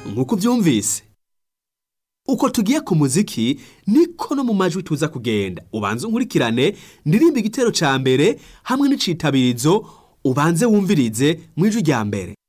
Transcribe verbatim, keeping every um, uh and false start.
nk'uko uvyumvise. Uko tugiye ku muziki niko no mu majwi tuza kugenda. Ubanze unkurikirane ndirimba igitero ca mbere hamwe n'icitabirizo, ubanze wumvirize mw'ijwi rya mbere.